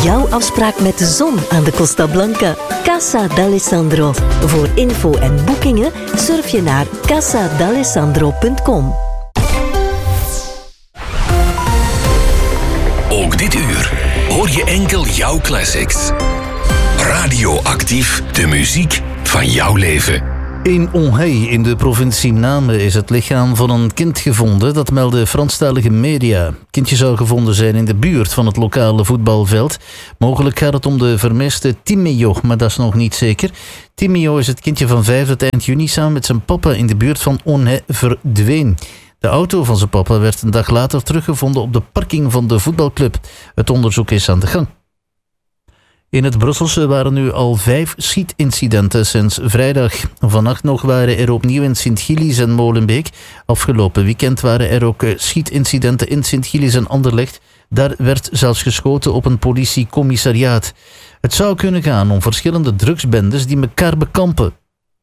Jouw afspraak met de zon aan de Costa Blanca. Casa d'Alessandro. Voor info en boekingen surf je naar casadalessandro.com. Ook dit uur hoor je enkel jouw classics. Radioactief, de muziek van jouw leven. In Onhey in de provincie Namen is het lichaam van een kind gevonden. Dat melden Franstalige media. Het kindje zou gevonden zijn in de buurt van het lokale voetbalveld. Mogelijk gaat het om de vermiste Timeo, maar dat is nog niet zeker. Timeo is het kindje van 5 dat eind juni samen met zijn papa in de buurt van Onhey verdween. De auto van zijn papa werd een dag later teruggevonden op de parking van de voetbalclub. Het onderzoek is aan de gang. In het Brusselse waren nu al 5 schietincidenten sinds vrijdag. Vannacht nog waren er opnieuw in Sint-Gillis en Molenbeek. Afgelopen weekend waren er ook schietincidenten in Sint-Gillis en Anderlecht. Daar werd zelfs geschoten op een politiecommissariaat. Het zou kunnen gaan om verschillende drugsbendes die elkaar bekampen.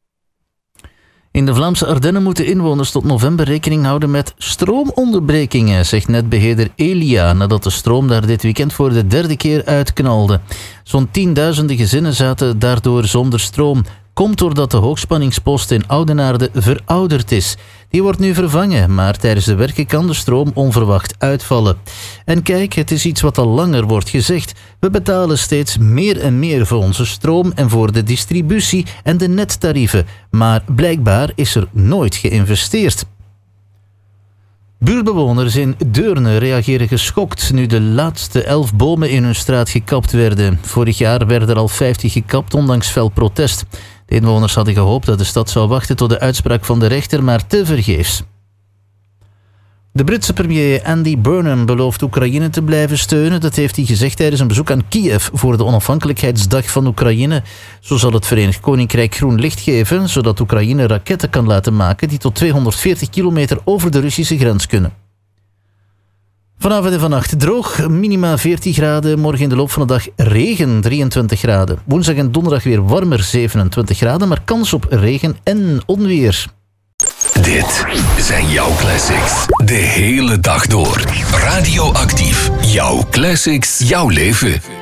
In de Vlaamse Ardennen moeten inwoners tot november rekening houden met stroomonderbrekingen, zegt netbeheerder Elia, nadat de stroom daar dit weekend voor de 3e keer uitknalde. Zo'n 10.000 gezinnen zaten daardoor zonder stroom. Komt doordat de hoogspanningspost in Oudenaarde verouderd is. Die wordt nu vervangen, maar tijdens de werken kan de stroom onverwacht uitvallen. En kijk, het is iets wat al langer wordt gezegd. We betalen steeds meer en meer voor onze stroom en voor de distributie en de nettarieven. Maar blijkbaar is er nooit geïnvesteerd. Buurtbewoners in Deurne reageren geschokt nu de laatste 11 bomen in hun straat gekapt werden. Vorig jaar werden er al 50 gekapt, ondanks fel protest. De inwoners hadden gehoopt dat de stad zou wachten tot de uitspraak van de rechter, maar tevergeefs. De Britse premier Andy Burnham belooft Oekraïne te blijven steunen. Dat heeft hij gezegd tijdens een bezoek aan Kiev voor de onafhankelijkheidsdag van Oekraïne. Zo zal het Verenigd Koninkrijk groen licht geven, zodat Oekraïne raketten kan laten maken die tot 240 kilometer over de Russische grens kunnen. Vanavond en vannacht droog, minima 14 graden. Morgen in de loop van de dag regen, 23 graden. Woensdag en donderdag weer warmer, 27 graden, maar kans op regen en onweer. Dit zijn jouw classics. De hele dag door. Radioactief. Jouw classics, jouw leven.